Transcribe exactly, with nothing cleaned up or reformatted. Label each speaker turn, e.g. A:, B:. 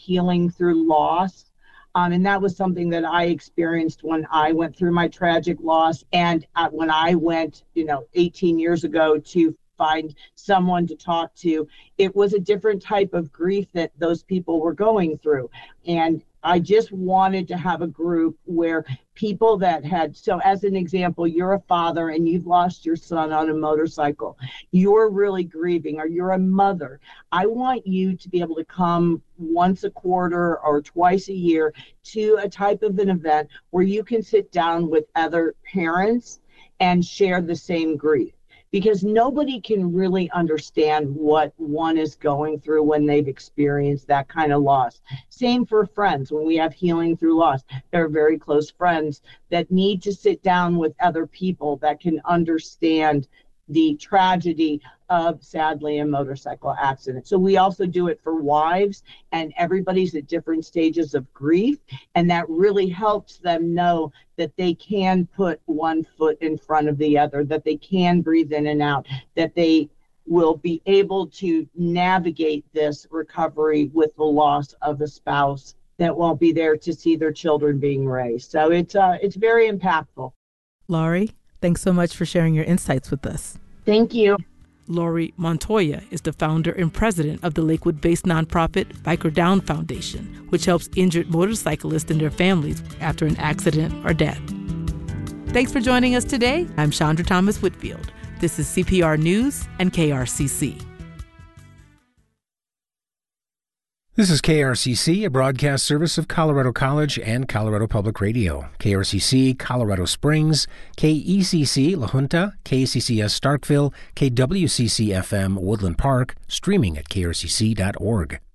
A: healing through loss. Um, and that was something that I experienced when I went through my tragic loss. And uh, when I went, you know, eighteen years ago to find someone to talk to, it was a different type of grief that those people were going through. And I just wanted to have a group where people that had, so as an example, you're a father and you've lost your son on a motorcycle. You're really grieving, or you're a mother. I want you to be able to come once a quarter or twice a year to a type of an event where you can sit down with other parents and share the same grief. Because nobody can really understand what one is going through when they've experienced that kind of loss. Same for friends. When we have healing through loss, there are very close friends that need to sit down with other people that can understand the tragedy of, sadly, a motorcycle accident. So we also do it for wives, and everybody's at different stages of grief, and that really helps them know that they can put one foot in front of the other, that they can breathe in and out, that they will be able to navigate this recovery with the loss of a spouse that won't be there to see their children being raised. So it's uh, it's very impactful.
B: Laurie, thanks so much for sharing your insights with us.
A: Thank you.
B: Laurie Montoya is the founder and president of the Lakewood-based nonprofit Biker Down Foundation, which helps injured motorcyclists and their families after an accident or death. Thanks for joining us today. I'm Chandra Thomas Whitfield. This is C P R News and K R C C.
C: This is K R C C, a broadcast service of Colorado College and Colorado Public Radio. K R C C, Colorado Springs, K E C C, La Junta, K C C S Starkville, K W C C F M, Woodland Park, streaming at K R C C dot org.